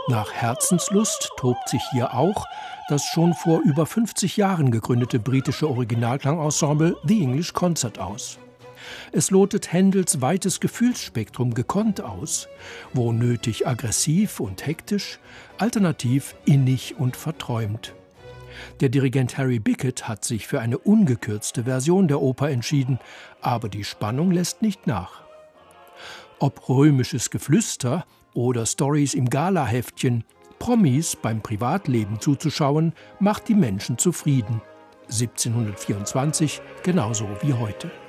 Nach Herzenslust tobt sich hier auch das schon vor über 50 Jahren gegründete britische Originalklangensemble The English Concert aus. Es lotet Händels weites Gefühlsspektrum gekonnt aus, wo nötig aggressiv und hektisch, alternativ innig und verträumt. Der Dirigent Harry Bickett hat sich für eine ungekürzte Version der Oper entschieden, aber die Spannung lässt nicht nach. Ob römisches Geflüster oder Stories im Galaheftchen, Promis beim Privatleben zuzuschauen, macht die Menschen zufrieden. 1724 genauso wie heute.